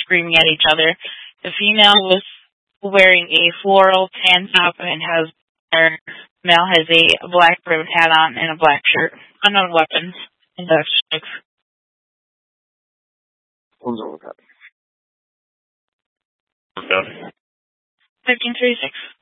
screaming at each other. The female was wearing a floral tan top and her male has a black brimmed hat on and a black shirt. Unknown weapons. Investigate. One's over. 1536.